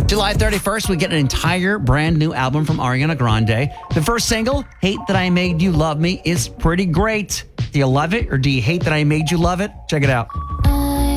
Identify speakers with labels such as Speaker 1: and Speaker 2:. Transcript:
Speaker 1: July 31st, we get an entire brand new album from Ariana Grande. The first single, Hate That I Made You Love Me, is pretty great. Do you love it or do you hate that I made you love it? Check it out.